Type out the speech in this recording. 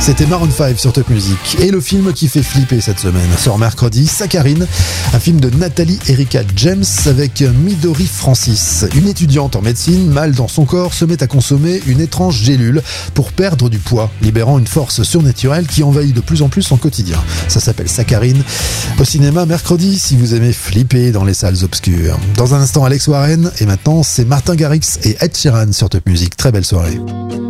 C'était Maroon 5 sur Top Music. Et le film qui fait flipper cette semaine sort mercredi, Saccharine, un film de Nathalie Erika James avec Midori Francis. Une étudiante en médecine, mal dans son corps, se met à consommer une étrange gélule pour perdre du poids, libérant une force surnaturelle qui envahit de plus en plus son quotidien. Ça s'appelle Saccharine. Au cinéma mercredi, si vous aimez flipper dans les salles obscures. Dans un instant, Alex Warren, et maintenant c'est Martin Garrix et Ed Sheeran sur Top Music. Très belle soirée.